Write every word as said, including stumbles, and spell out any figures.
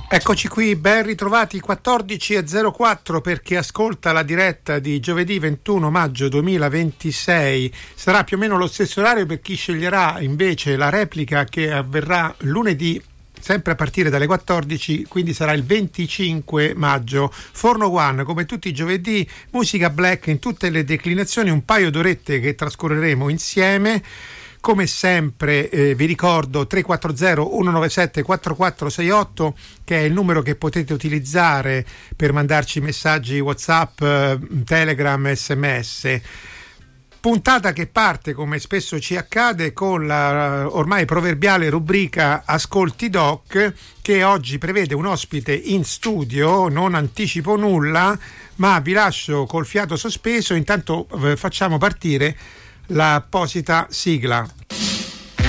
Eccoci qui, ben ritrovati, quattordici e zero quattro per chi ascolta la diretta di giovedì ventuno maggio duemilaventisei. Sarà più o meno lo stesso orario per chi sceglierà invece la replica, che avverrà lunedì sempre a partire dalle quattordici, quindi sarà il venticinque maggio. Forno One, come tutti i giovedì, musica black in tutte le declinazioni, un paio d'orette che trascorreremo insieme. Come sempre eh, vi ricordo tre quattro zero uno nove sette quattro quattro sei otto, che è il numero che potete utilizzare per mandarci messaggi WhatsApp, eh, Telegram, sms. Puntata che parte, come spesso ci accade, con la ormai proverbiale rubrica Ascolti Doc, che oggi prevede un ospite in studio. Non anticipo nulla, ma vi lascio col fiato sospeso. Intanto eh, facciamo partire l'apposita sigla.